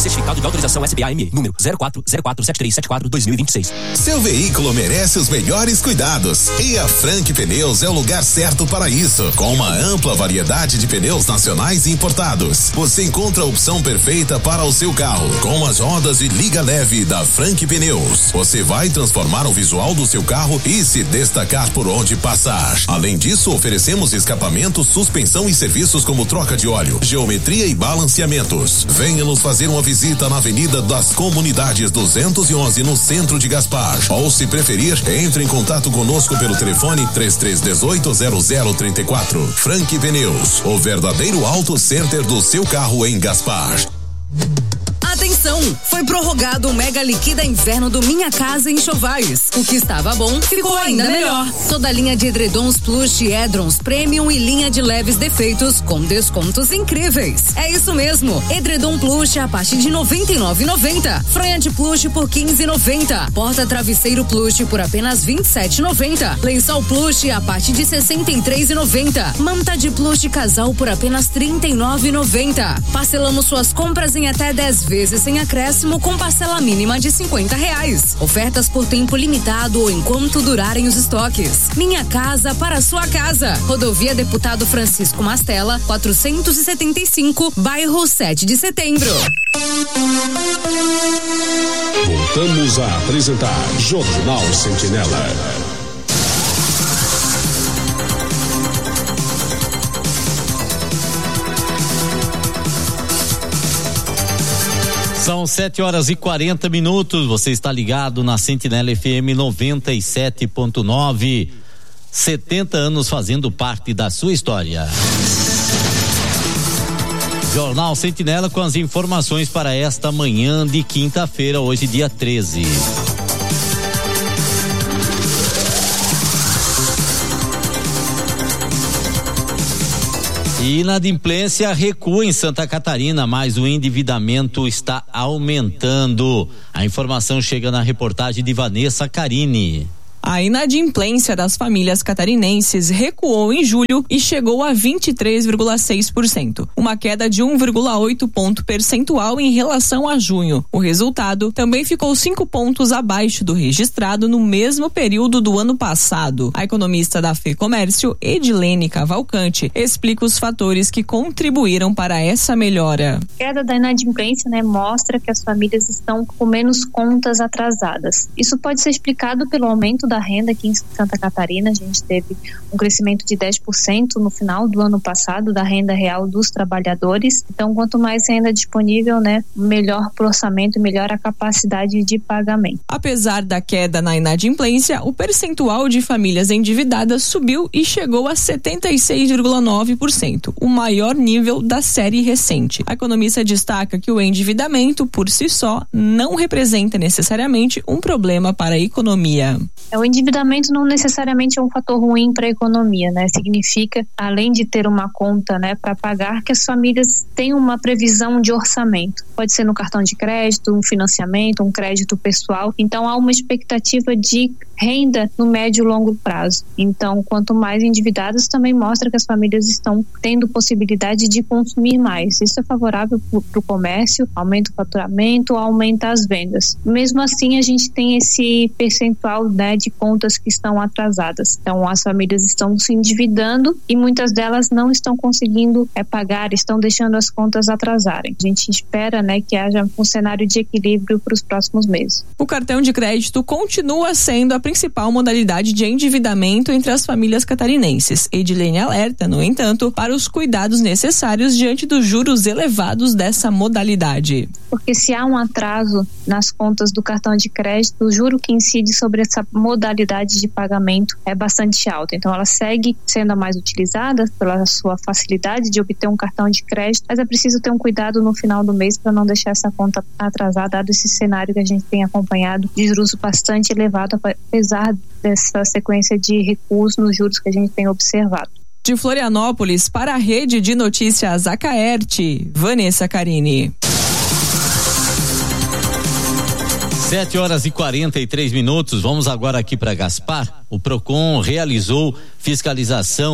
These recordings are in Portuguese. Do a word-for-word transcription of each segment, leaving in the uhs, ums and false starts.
Certificado de autorização S B A M E, número zero quatro zero quatro sete três sete quatro dois mil e vinte e seis. Seu veículo merece os melhores cuidados e a Frank Pneus é o lugar certo para isso. Com uma ampla variedade de pneus nacionais e importados, você encontra a opção perfeita para o seu carro. Com as rodas de liga leve da Frank Pneus, você vai transformar o visual do seu carro e se destacar por onde passar. Além disso, oferecemos escapamento, suspensão e serviços como troca de óleo, geometria e balanceamentos. Venha nos fazer uma visita na Avenida das Comunidades duzentos e onze, no centro de Gaspar. Ou, se preferir, entre em contato conosco pelo telefone três três um oito zero zero três quatro. Frank Pneus, o verdadeiro auto center do seu carro em Gaspar. Atenção! Foi prorrogado o Mega Liquida Inverno do Minha Casa Enxovais. O que estava bom ficou ainda melhor. Toda a linha de edredons Plush, Edrons Premium e linha de leves defeitos com descontos incríveis. É isso mesmo. Edredom Plush a partir de noventa e nove reais e noventa centavos. Fronha de Plush por quinze reais e noventa centavos. Porta travesseiro Plush por apenas vinte e sete reais e noventa centavos. Lençol Plush a partir de sessenta e três reais e noventa centavos. Manta de Plush casal por apenas trinta e nove reais e noventa centavos. Parcelamos suas compras em até dez vezes sem acréscimo com parcela mínima de cinquenta reais. Ofertas por tempo limitado ou enquanto durarem os estoques. Minha Casa para sua casa. Rodovia Deputado Francisco Mastella, quatrocentos e setenta e cinco, bairro sete de Setembro. Voltamos a apresentar Jornal Sentinela. São sete horas e quarenta minutos. Você está ligado na Sentinela F M noventa e sete ponto nove. setenta anos fazendo parte da sua história. Jornal Sentinela com as informações para esta manhã de quinta-feira, hoje, dia treze. E inadimplência recua em Santa Catarina, mas o endividamento está aumentando. A informação chega na reportagem de Vanessa Carini. A inadimplência das famílias catarinenses recuou em julho e chegou a vinte e três vírgula seis por cento, uma queda de um vírgula oito ponto percentual em relação a junho. O resultado também ficou cinco pontos abaixo do registrado no mesmo período do ano passado. A economista da FEComércio, Edilene Cavalcante, explica os fatores que contribuíram para essa melhora. A queda da inadimplência, né, mostra que as famílias estão com menos contas atrasadas. Isso pode ser explicado pelo aumento da renda aqui em Santa Catarina. A gente teve um crescimento de dez por cento no final do ano passado da renda real dos trabalhadores. Então, quanto mais renda disponível, né, melhor pro orçamento e melhor a capacidade de pagamento. Apesar da queda na inadimplência, o percentual de famílias endividadas subiu e chegou a setenta e seis vírgula nove por cento, o maior nível da série recente. A economista destaca que o endividamento, por si só, não representa necessariamente um problema para a economia. O endividamento não necessariamente é um fator ruim para a economia, né? Significa, além de ter uma conta, né, para pagar, que as famílias têm uma previsão de orçamento. Pode ser no cartão de crédito, um financiamento, um crédito pessoal. Então, há uma expectativa de renda no médio e longo prazo. Então, quanto mais endividados, também mostra que as famílias estão tendo possibilidade de consumir mais. Isso é favorável para o comércio, aumenta o faturamento, aumenta as vendas. Mesmo assim, a gente tem esse percentual, né, de contas que estão atrasadas. Então, as famílias estão se endividando e muitas delas não estão conseguindo é, pagar, estão deixando as contas atrasarem. A gente espera, né, que haja um cenário de equilíbrio para os próximos meses. O cartão de crédito continua sendo a principal modalidade de endividamento entre as famílias catarinenses. Edilene alerta, no entanto, para os cuidados necessários diante dos juros elevados dessa modalidade. Porque se há um atraso nas contas do cartão de crédito, o juro que incide sobre essa modalidade de pagamento é bastante alto. Então, ela segue sendo a mais utilizada pela sua facilidade de obter um cartão de crédito, mas é preciso ter um cuidado no final do mês para não deixar essa conta atrasar, dado esse cenário que a gente tem acompanhado de juros bastante elevado, apesar dessa sequência de recuos nos juros que a gente tem observado. De Florianópolis, para a Rede de Notícias Acaerte, Vanessa Carini. Sete horas e quarenta e três minutos. Vamos agora aqui para Gaspar. O Procon realizou fiscalização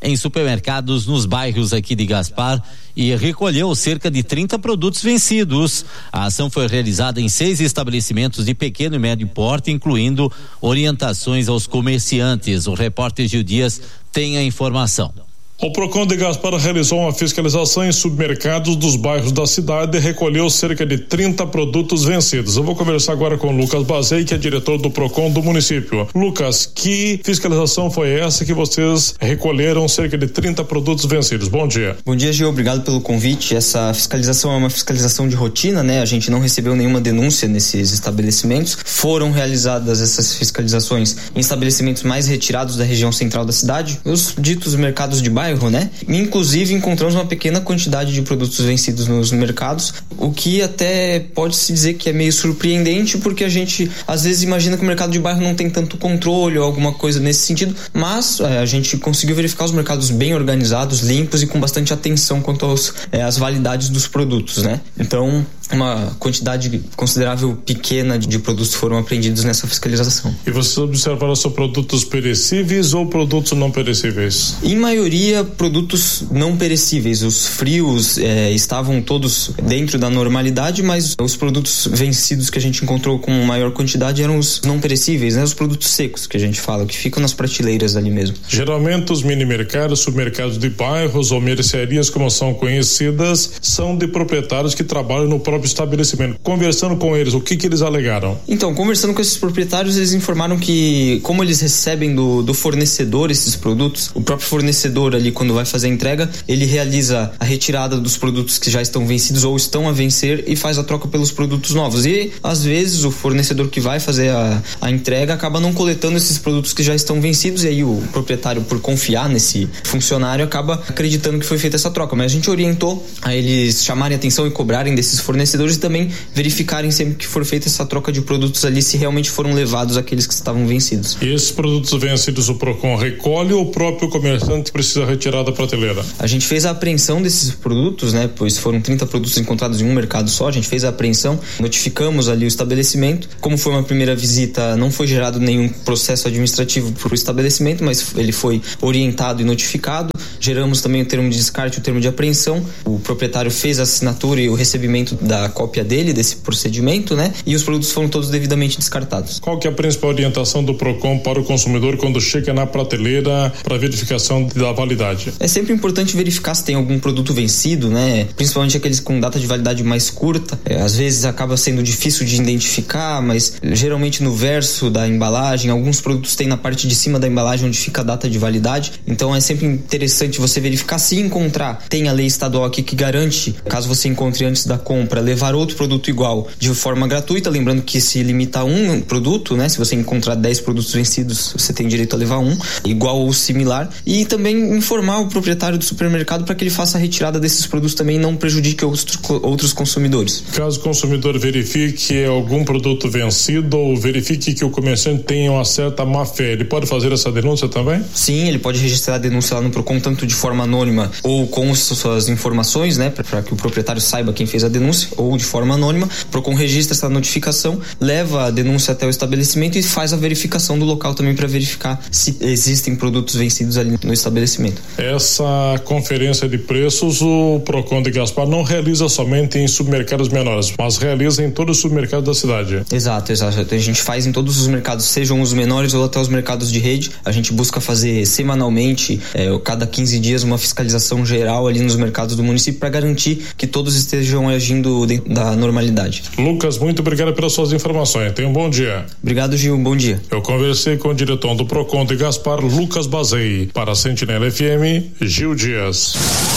em supermercados nos bairros aqui de Gaspar e recolheu cerca de trinta produtos vencidos. A ação foi realizada em seis estabelecimentos de pequeno e médio porte, incluindo orientações aos comerciantes. O repórter Gil Dias tem a informação. O Procon de Gaspar realizou uma fiscalização em supermercados dos bairros da cidade e recolheu cerca de trinta produtos vencidos. Eu vou conversar agora com o Lucas Bazei, que é diretor do Procon do município. Lucas, que fiscalização foi essa que vocês recolheram cerca de trinta produtos vencidos? Bom dia. Bom dia, Gil. Obrigado pelo convite. Essa fiscalização é uma fiscalização de rotina, né? A gente não recebeu nenhuma denúncia nesses estabelecimentos. Foram realizadas essas fiscalizações em estabelecimentos mais retirados da região central da cidade, os ditos mercados de bairro, né? Inclusive encontramos uma pequena quantidade de produtos vencidos nos mercados, o que até pode-se dizer que é meio surpreendente, porque a gente às vezes imagina que o mercado de bairro não tem tanto controle ou alguma coisa nesse sentido, mas é, a gente conseguiu verificar os mercados bem organizados, limpos e com bastante atenção quanto aos, é, às validades dos produtos, né? Então, uma quantidade considerável pequena de produtos foram apreendidos nessa fiscalização. E vocês observaram só produtos perecíveis ou produtos não perecíveis? Em maioria, produtos não perecíveis. Os frios eh, estavam todos dentro da normalidade, mas os produtos vencidos que a gente encontrou com maior quantidade eram os não perecíveis, né? Os produtos secos que a gente fala, que ficam nas prateleiras ali mesmo. Geralmente os mini-mercados, supermercados de bairros ou mercearias, como são conhecidas, são de proprietários que trabalham no próprio estabelecimento. Conversando com eles, o que que eles alegaram? Então, conversando com esses proprietários, eles informaram que, como eles recebem do, do fornecedor esses produtos, o próprio fornecedor ali, quando vai fazer a entrega, ele realiza a retirada dos produtos que já estão vencidos ou estão a vencer e faz a troca pelos produtos novos. E, às vezes, o fornecedor que vai fazer a, a entrega acaba não coletando esses produtos que já estão vencidos, e aí o proprietário, por confiar nesse funcionário, acaba acreditando que foi feita essa troca. Mas a gente orientou a eles chamarem atenção e cobrarem desses fornecedores e também verificarem sempre que for feita essa troca de produtos ali, se realmente foram levados aqueles que estavam vencidos. E esses produtos vencidos o Procon recolhe ou o próprio comerciante precisa retirar da prateleira? A gente fez a apreensão desses produtos, né? Pois foram trinta produtos encontrados em um mercado só. A gente fez a apreensão, notificamos ali o estabelecimento. Como foi uma primeira visita, não foi gerado nenhum processo administrativo para o estabelecimento, mas ele foi orientado e notificado. Geramos também o termo de descarte, o termo de apreensão. O proprietário fez a assinatura e o recebimento da cópia dele, desse procedimento, né? E os produtos foram todos devidamente descartados. Qual que é a principal orientação do Procon para o consumidor quando chega na prateleira para verificação da validade? É sempre importante verificar se tem algum produto vencido, né? Principalmente aqueles com data de validade mais curta. É, às vezes acaba sendo difícil de identificar, mas geralmente no verso da embalagem, alguns produtos têm na parte de cima da embalagem onde fica a data de validade. Então é sempre interessante você verificar. Se encontrar, tem a lei estadual aqui que garante, caso você encontre antes da compra, levar outro produto igual de forma gratuita, lembrando que se limita a um produto, né? Se você encontrar dez produtos vencidos, você tem direito a levar um, igual ou similar, e também informar o proprietário do supermercado para que ele faça a retirada desses produtos também e não prejudique outros, outros consumidores. Caso o consumidor verifique algum produto vencido ou verifique que o comerciante tenha uma certa má fé, ele pode fazer essa denúncia também? Sim, ele pode registrar a denúncia lá no Procon, tanto de forma anônima ou com suas informações, né? Para que o proprietário saiba quem fez a denúncia, ou de forma anônima. O Procon registra essa notificação, leva a denúncia até o estabelecimento e faz a verificação do local também para verificar se existem produtos vencidos ali no estabelecimento. Essa conferência de preços o Procon de Gaspar não realiza somente em supermercados menores, mas realiza em todos os supermercados da cidade. Exato, exato. A gente faz em todos os mercados, sejam os menores ou até os mercados de rede. A gente busca fazer semanalmente, é, cada quinze dias, uma fiscalização geral ali nos mercados do município para garantir que todos estejam agindo dentro da normalidade. Lucas, muito obrigado pelas suas informações. Tenha um bom dia. Obrigado, Gil. Bom dia. Eu conversei com o diretor do Procon de Gaspar, Lucas Bazei. Para a Sentinela F M, Gil Dias.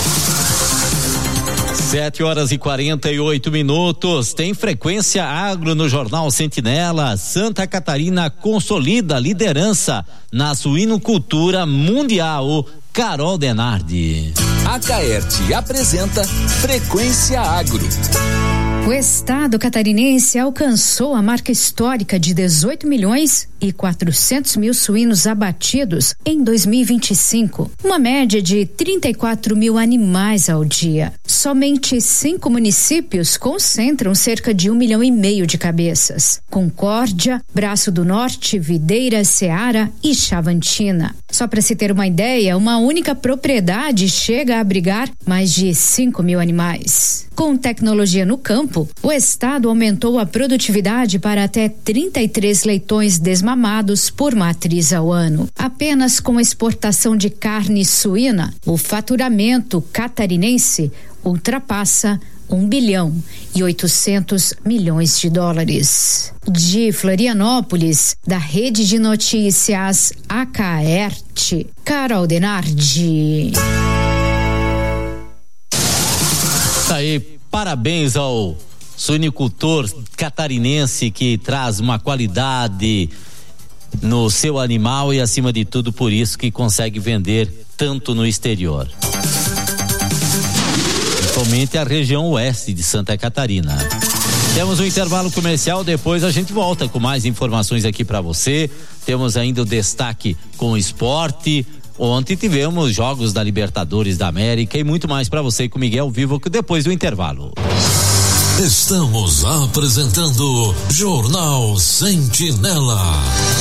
Sete horas e quarenta e oito minutos. Tem Frequência Agro no Jornal Sentinela. Santa Catarina consolida a liderança na suinocultura mundial. Carol Denardi. A Caerte apresenta Frequência Agro. O estado catarinense alcançou a marca histórica de dezoito milhões e quatrocentos mil suínos abatidos em dois mil e vinte e cinco, uma média de trinta e quatro mil animais ao dia. Somente cinco municípios concentram cerca de um milhão e meio de cabeças: Concórdia, Braço do Norte, Videira, Ceará e Chavantina. Só para se ter uma ideia, uma única propriedade chega a abrigar mais de cinco mil animais. Com tecnologia no campo, o estado aumentou a produtividade para até trinta e três leitões desmamados por matriz ao ano. Apenas com a exportação de carne suína, o faturamento catarinense ultrapassa um bilhão e oitocentos milhões de dólares. De Florianópolis, da Rede de Notícias Acaerte, Carol Denardi. Tá aí, parabéns ao suinicultor catarinense que traz uma qualidade no seu animal e, acima de tudo, por isso que consegue vender tanto no exterior. Principalmente a região oeste de Santa Catarina. Temos um intervalo comercial, depois a gente volta com mais informações aqui para você. Temos ainda o destaque com o esporte. Ontem tivemos jogos da Libertadores da América e muito mais para você com Miguel Vivo depois do intervalo. Estamos apresentando Jornal Sentinela.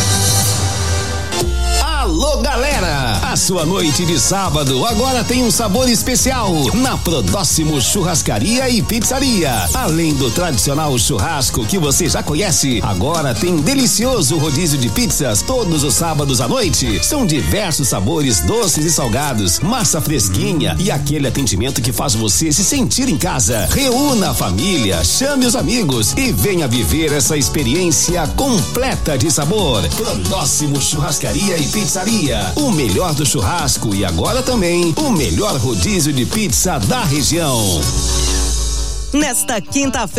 Alô, galera! A sua noite de sábado agora tem um sabor especial na Prodóximo Churrascaria e Pizzaria. Além do tradicional churrasco que você já conhece, agora tem delicioso rodízio de pizzas todos os sábados à noite. São diversos sabores doces e salgados, massa fresquinha e aquele atendimento que faz você se sentir em casa. Reúna a família, chame os amigos e venha viver essa experiência completa de sabor. Prodóximo Churrascaria e Pizzaria. O melhor do churrasco e agora também o melhor rodízio de pizza da região. Nesta quinta-feira